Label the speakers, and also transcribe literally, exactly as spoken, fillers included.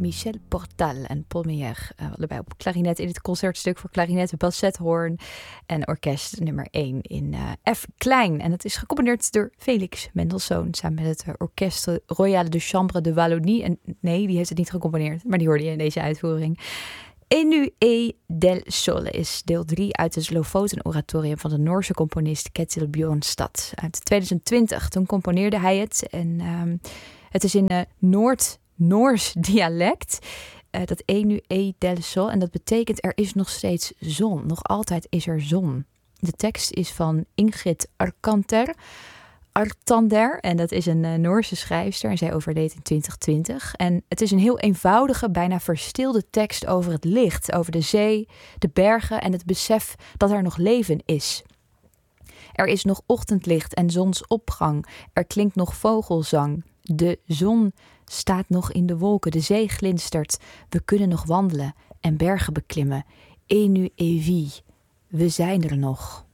Speaker 1: Michel Portal en Paul Meyer. Uh, allebei op klarinet in het concertstuk voor klarinet, bassethoorn en orkest nummer één in uh, F klein. En het is gecomponeerd door Felix Mendelssohn samen met het uh, Orchestre Royal de Chambre de Wallonie. En nee, die heeft het niet gecomponeerd, maar die hoorde je in deze uitvoering. En nu E del Sole is deel drie uit het Lofoten-oratorium van de Noorse componist Ketil Bjornstad uit twintig twintig. Toen componeerde hij het en um, het is in uh, Noord-Noors dialect. Uh, dat E nu E del Sole en dat betekent er is nog steeds zon. Nog altijd is er zon. De tekst is van Ingrid Arkanter. Artander, en dat is een uh, Noorse schrijfster en zij overleed in twintig twintig. En het is een heel eenvoudige, bijna verstilde tekst over het licht, over de zee, de bergen en het besef dat er nog leven is. Er is nog ochtendlicht en zonsopgang, er klinkt nog vogelzang. De zon staat nog in de wolken, de zee glinstert, we kunnen nog wandelen en bergen beklimmen. Et nu et vie, we zijn er nog.